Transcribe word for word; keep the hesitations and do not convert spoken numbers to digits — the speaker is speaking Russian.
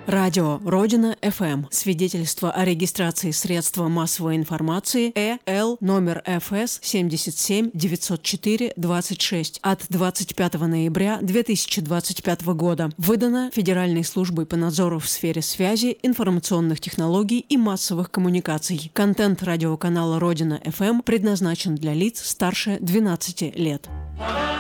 Радио Родина эф эм. Свидетельство о регистрации средства массовой информации Э Л номер Ф С семьдесят семь девятьсот четыре двадцать шесть от двадцать пятого ноября две тысячи двадцать пятого года. Выдано Федеральной службой по надзору в сфере связи, информационных технологий и массовых коммуникаций. Контент радиоканала Родина эф эм предназначен для лиц старше двенадцати лет.